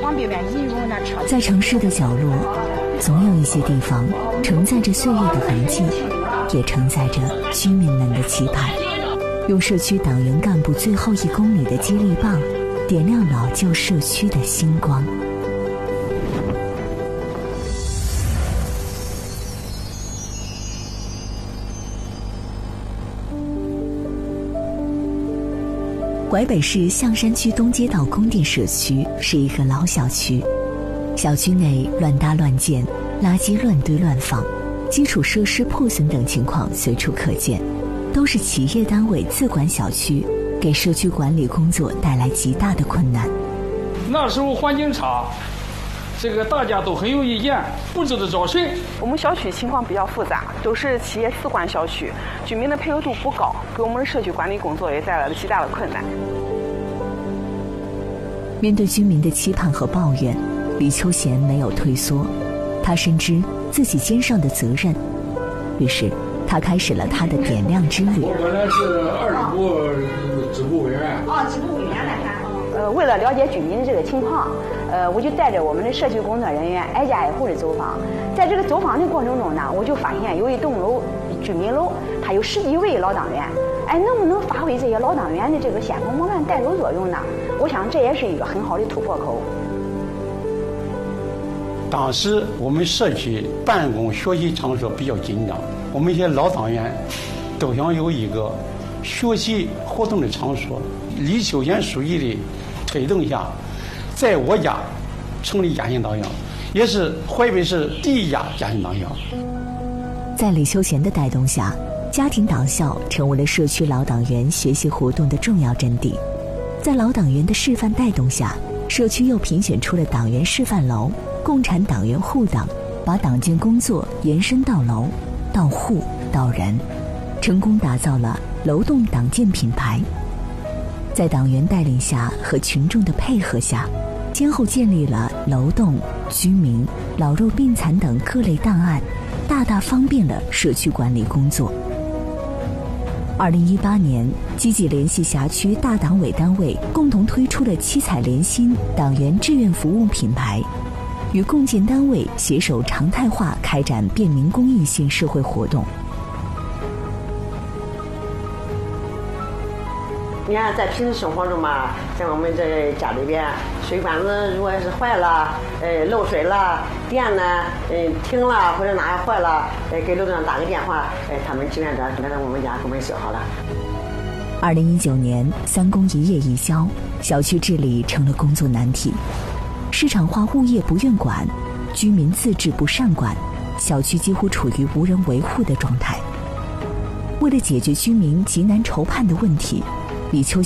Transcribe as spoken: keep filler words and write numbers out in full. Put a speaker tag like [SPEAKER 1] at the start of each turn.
[SPEAKER 1] 在城市的角落，总有一些地方承载着岁月的痕迹，也承载着居民们的期盼。用社区党员干部最后一公里的接力棒，点亮老旧社区的星光。淮北市象山区东街道工店社区是一个老小区，小区内乱搭乱建，垃圾乱堆乱放，基础设施破损等情况随处可见，都是企业单位自管小区，给社区管理工作带来极大的困难。
[SPEAKER 2] 那时候环境差，这个大家都很有意见，不知道找谁。
[SPEAKER 3] 我们小区情况比较复杂，都是企业自管小区，居民的配合度不高，给我们的社区管理工作也带来了极大的困难。
[SPEAKER 1] 面对居民的期盼和抱怨，李秋贤没有退缩，他深知自己肩上的责任，于是他开始了他的点亮之旅。
[SPEAKER 2] 我本来是二十部支部委员。
[SPEAKER 4] 哦，支部委员来看。
[SPEAKER 5] 呃，为了了解居民的这个情况，呃，我就带着我们的社区工作人员挨家挨户的走访。在这个走访的过程中呢，我就发现有一栋楼居民楼，它有十几位老党员。哎，能不能发挥这些老党员的这个先锋模范带头作用呢？我想这也是一个很好的突破口。
[SPEAKER 6] 当时我们社区办公学习场所比较紧张，我们一些老党员都想有一个学习活动的场所。李秋贤书记的推动下，在我家成立家庭党校，也是淮北市第一家家庭党校。
[SPEAKER 1] 在李秋贤的带动下，家庭党校成为了社区老党员学习活动的重要阵地。在老党员的示范带动下，社区又评选出了党员示范楼、共产党员护党，把党建工作延伸到楼、到户、到人，成功打造了楼栋党建品牌。在党员带领下和群众的配合下，先后建立了楼栋、居民、老弱病残等各类档案，大大方便了社区管理工作。二零一八年，积极联系辖区大党委单位，共同推出了七彩联心党员志愿服务品牌，与共建单位携手常态化开展便民公益性社会活动。
[SPEAKER 4] 你看，在平时生活中嘛，像我们这家里边，水管子如果是坏了，呃，漏水了，电呢，呃，停了或者哪坏了，呃，给楼上打个电话，呃，他们志愿者来到我们家给我们修好了。
[SPEAKER 1] 二零一九年，三公一业一销，小区治理成了工作难题。市场化物业不愿管，居民自治不善管，小区几乎处于无人维护的状态。为了解决居民急难愁盼的问题，李秋